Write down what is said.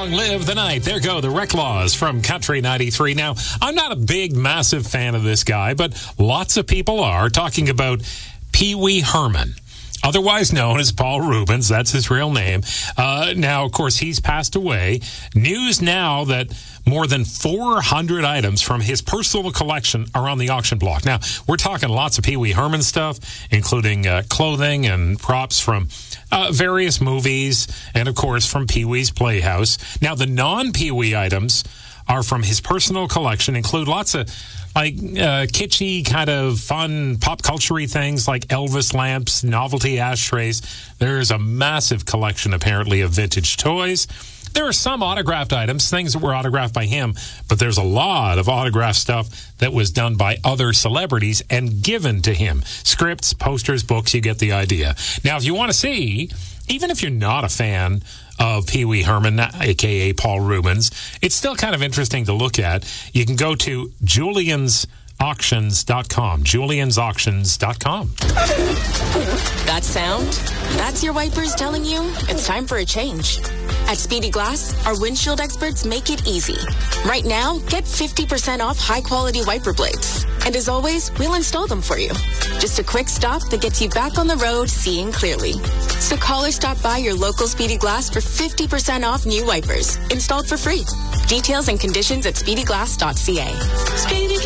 Long live the night. There go the Reclaws from Country 93. Now, I'm not a big, massive fan of this guy, but lots of people are talking about Pee Wee Herman, otherwise known as Paul Reubens. That's his real name. Now, of course, he's passed away. News now that more than 400 items from his personal collection are on the auction block. Now, we're talking lots of Pee Wee Herman stuff, including clothing and props from various movies, and, of course, from Pee Wee's Playhouse. Now, the non-Pee Wee items are from his personal collection, include lots of kitschy kind of fun pop culture-y things like Elvis lamps, novelty ashtrays. There's a massive collection, apparently, of vintage toys. There are some autographed items, things that were autographed by him, but there's a lot of autographed stuff that was done by other celebrities and given to him. Scripts, posters, books, you get the idea. Now, if you want to see, even if you're not a fan of Pee Wee Herman, a.k.a. Paul Reubens, it's still kind of interesting to look at. You can go to juliansauctions.com, juliansauctions.com. That sound? That's your wipers telling you it's time for a change. At Speedy Glass, our windshield experts make it easy. Right now, get 50% off high-quality wiper blades. And as always, we'll install them for you. Just a quick stop that gets you back on the road seeing clearly. So call or stop by your local Speedy Glass for 50% off new wipers, installed for free. Details and conditions at speedyglass.ca. Speedy